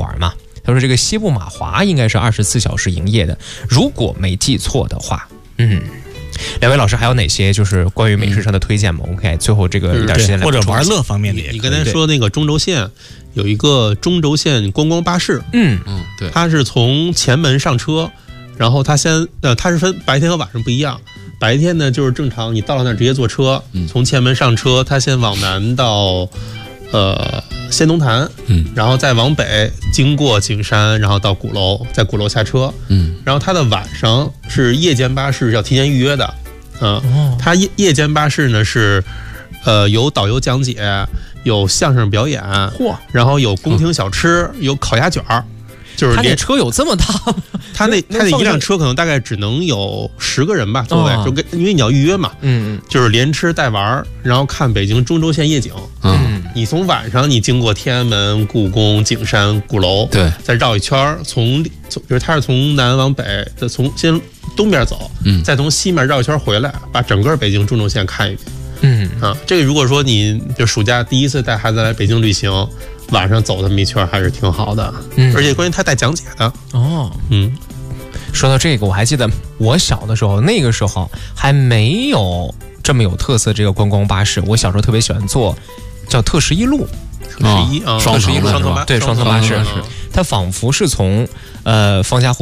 会儿嘛。他说这个西部马华应该是24小时营业的，如果没记错的话。两位老师还有哪些就是关于美食上的推荐吗？我们可以最后这个一点时间来或者玩乐方面的也可以。 你刚才说那个中轴线有一个中轴线观光巴士， 对， 它是从前门上车，然后它是分白天和晚上不一样。白天呢就是正常，你到了那儿直接坐车，从前门上车，它先往南到仙农坛，然后再往北经过景山，然后到鼓楼，在鼓楼下车，然后它的晚上是夜间巴士，要提前预约的，它夜间巴士呢是有导游讲解，有相声表演，然后有宫廷小吃，有烤鸭卷儿。就是他那车有这么大吗？ 他那一辆车可能大概只能有10个人吧座位，因为你要预约嘛，就是连吃带玩，然后看北京中轴线夜景。你从晚上你经过天安门、故宫、景山、鼓楼， 对， 再绕一圈，比如他是从南往北，从先东边走，再从西面绕一圈回来，把整个北京中轴线看一遍。这个如果说你就暑假第一次带孩子来北京旅行，晚上走这么一圈还是挺好的，而且关键他带讲解的。 说到这个，我还记得我小的时候，那个时候还没有这么有特色这个观光巴士。我小时候特别喜欢坐叫特11路， 特11路对，双层巴士，它仿佛是从方家湖